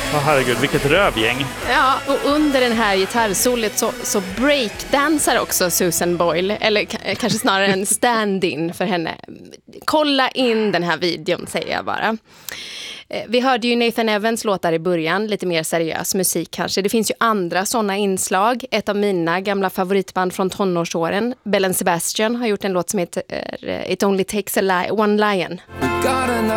Herregud, vilket rövgäng. Ja, och under den här gitarrsolet så breakdansar också Susan Boyle, eller kanske snarare en stand-in för henne. Kolla in den här videon, säger jag bara. Vi hörde ju Nathan Evans låtar i början, lite mer seriös musik kanske. Det finns ju andra sådana inslag. Ett av mina gamla favoritband från tonårsåren, Bell & Sebastian, har gjort en låt som heter It Only Takes One Lion.